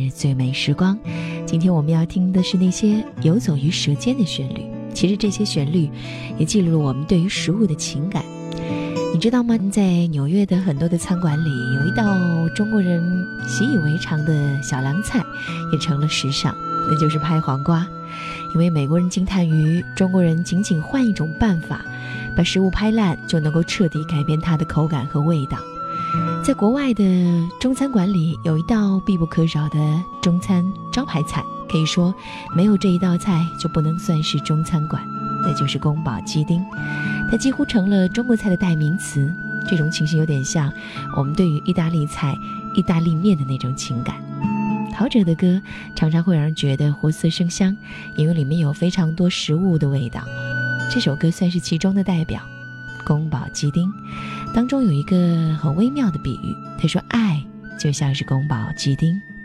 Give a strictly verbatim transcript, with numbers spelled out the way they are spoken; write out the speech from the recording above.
最美时光。今天我们要听的是那些游走于舌尖的旋律，其实这些旋律也记录了我们对于食物的情感。你知道吗？在纽约的很多的餐馆里，有一道中国人习以为常的小凉菜也成了时尚，那就是拍黄瓜。因为美国人惊叹于中国人仅仅换一种办法把食物拍烂，就能够彻底改变它的口感和味道。在国外的中餐馆里，有一道必不可少的中餐招牌菜，可以说没有这一道菜就不能算是中餐馆，那就是宫保鸡丁。它几乎成了中国菜的代名词，这种情形有点像我们对于意大利菜意大利面的那种情感。陶喆的歌常常会让人觉得活色生香，因为里面有非常多食物的味道。这首歌算是其中的代表，宫保鸡丁当中有一个很微妙的比喻，他说爱就像是宫保鸡丁。